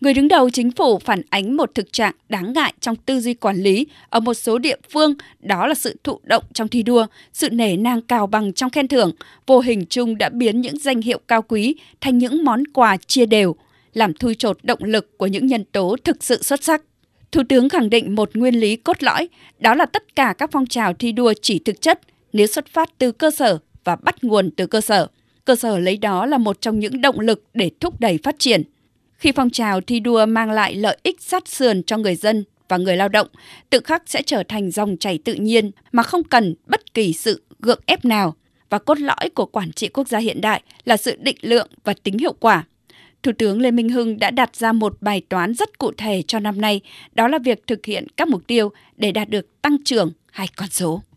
Người đứng đầu chính phủ phản ánh một thực trạng đáng ngại trong tư duy quản lý ở một số địa phương, đó là sự thụ động trong thi đua, sự nể nang cào bằng trong khen thưởng, vô hình chung đã biến những danh hiệu cao quý thành những món quà chia đều, làm thui chột động lực của những nhân tố thực sự xuất sắc. Thủ tướng khẳng định một nguyên lý cốt lõi, đó là tất cả các phong trào thi đua chỉ thực chất nếu xuất phát từ cơ sở và bắt nguồn từ cơ sở. Cơ sở lấy đó là một trong những động lực để thúc đẩy phát triển. Khi phong trào thi đua mang lại lợi ích sát sườn cho người dân và người lao động, tự khắc sẽ trở thành dòng chảy tự nhiên mà không cần bất kỳ sự gượng ép nào. Và cốt lõi của quản trị quốc gia hiện đại là sự định lượng và tính hiệu quả. Thủ tướng Lê Minh Hưng đã đặt ra một bài toán rất cụ thể cho năm nay, đó là việc thực hiện các mục tiêu để đạt được tăng trưởng hai con số.